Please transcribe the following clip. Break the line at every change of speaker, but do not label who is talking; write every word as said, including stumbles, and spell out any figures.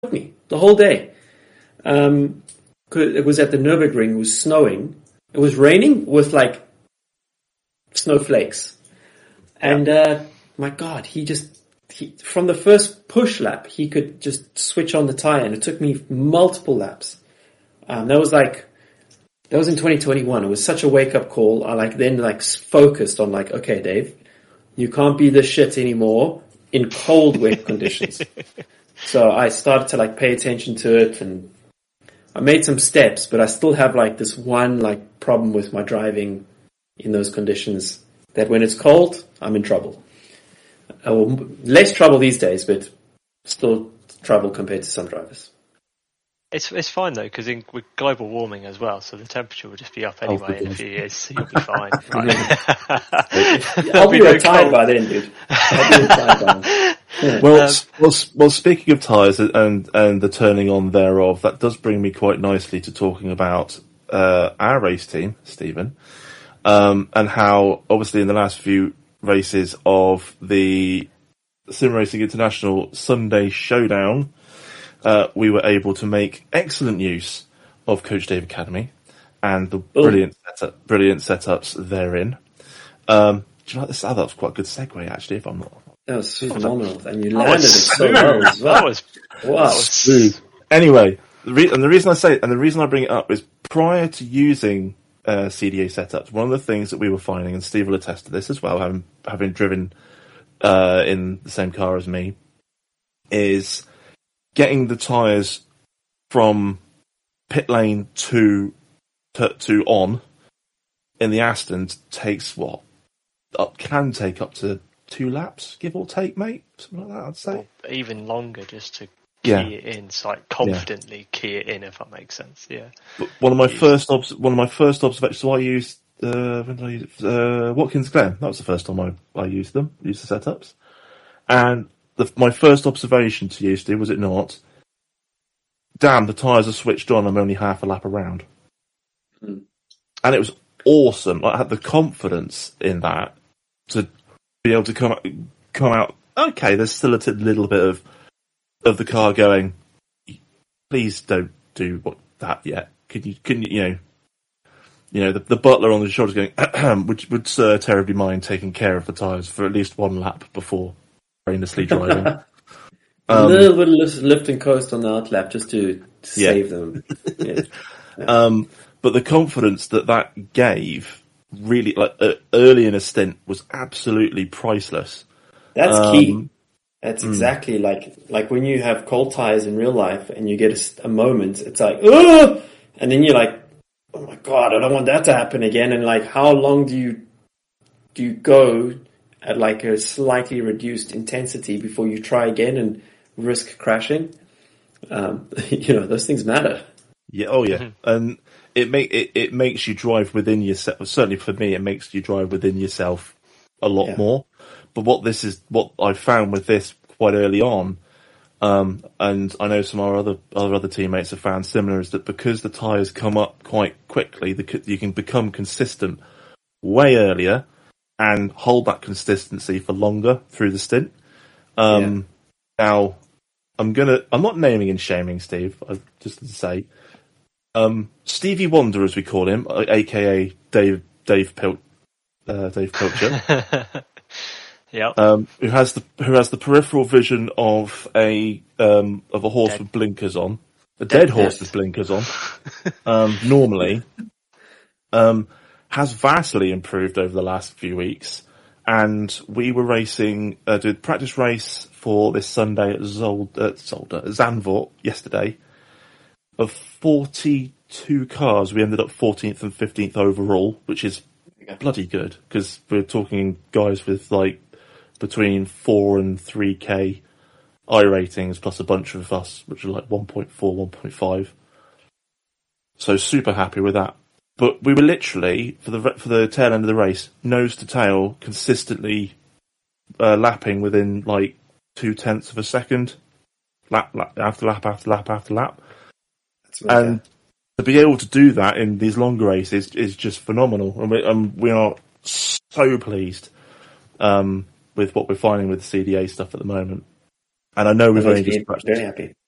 me the whole day. Um, it was at the Nürburgring. It was snowing. It was raining with like snowflakes. And uh, my God, he just he, from the first push lap, he could just switch on the tire, and it took me multiple laps. Um, that was like that was in twenty twenty-one. It was such a wake up call. I like then like focused on like, okay, Dave, you can't be this shit anymore in cold, wet conditions. So I started to like pay attention to it, and I made some steps, but I still have like this one like problem with my driving in those conditions, that when it's cold, I'm in trouble. Uh, well, less trouble these days, but still trouble compared to some drivers.
It's it's fine though, because with global warming as well, so the temperature will just be up anyway oh, in a few years, so you'll be fine.
I'll be, be retired no by then, dude. I'll be retired by then. Yeah.
Well, um, well, well, speaking of tyres and, and the turning on thereof, that does bring me quite nicely to talking about uh, our race team, Stephen, um, and how obviously in the last few races of the Sim Racing International Sunday Showdown, uh, we were able to make excellent use of Coach Dave Academy and the brilliant setup, brilliant setups therein. Um, do you know what this? Oh, that was quite a good segue, actually. If I'm not.
That was phenomenal, and you landed it so well as well.
That was
wow.
Smooth. Anyway, the re- and the reason I say it, and the reason I bring it up is prior to using uh, C D A setups, one of the things that we were finding, and Steve will attest to this as well, having having driven uh, in the same car as me, is getting the tyres from pit lane to, to to on in the Astons takes what up can take up to two laps, give or take, mate. Something like that, I'd say.
Or even longer, just to key
yeah.
it in, so like confidently yeah. key it in, if that makes sense. Yeah.
But one of my Use. first obs- one of my first observations. So I used uh, when did I use it? Uh, Watkins Glen. That was the first time I, I used them, used the setups. And the, my first observation to you, Steve, was it not? Damn, the tyres are switched on. I'm only half a lap around,
mm.
and it was awesome. I had the confidence in that to be able to come out, come out. Okay, there's still a t- little bit of of the car going. Please don't do what, that yet. Could you? Can you? You know, you know the, the butler on the shoulders going. would would Sir terribly mind taking care of the tyres for at least one lap before brainlessly driving?
um, a little bit of lift and coast on the outlap just to, to
yeah.
save them. Yeah. Yeah.
Um, but the confidence that that gave, really, like uh, early in a stint, was absolutely priceless.
That's
um,
key. That's
mm.
exactly like like when you have cold tires in real life and you get a, a moment. It's like, oh, and then you're like, oh my God, I don't want that to happen again. And like, how long do you do you go at like a slightly reduced intensity before you try again and risk crashing? Um, you know, those things matter.
Yeah. Oh, yeah.
Mm-hmm.
And it make it, it makes you drive within yourself. Certainly for me, it makes you drive within yourself a lot
Yeah.
more. But what this is, what I found with this quite early on, um, and I know some of our other our other teammates have found similar, is that because the tyres come up quite quickly, the, you can become consistent way earlier and hold that consistency for longer through the stint. Um, yeah. Now, I'm gonna, I'm not naming and shaming Steve, I, just to say, um, Stevie Wonder, as we call him, aka Dave, Dave Pil- uh, Dave Pilcher.
Yeah.
Um, who has the who has the peripheral vision of a um, of a horse dead. with blinkers on, a dead, dead horse with blinkers on. um, normally, um, has vastly improved over the last few weeks, and we were racing, uh, did practice race for this Sunday at Zold, uh, Zolder, Zandvoort yesterday. Of forty-two cars, we ended up fourteenth and fifteenth overall, which is bloody good because we're talking guys with like between four and three K I ratings, plus a bunch of us, which are like one point four, one point five. So super happy with that. But we were literally, for the for the tail end of the race, nose to tail, consistently uh, lapping within like two tenths of a second, lap, lap after lap after lap after lap.
That's really
and to be able to do that in these longer races is just phenomenal. And we, um, we are so pleased um, with what we're finding with the C D A stuff at the moment. And I know we've only just scratched,
very happy.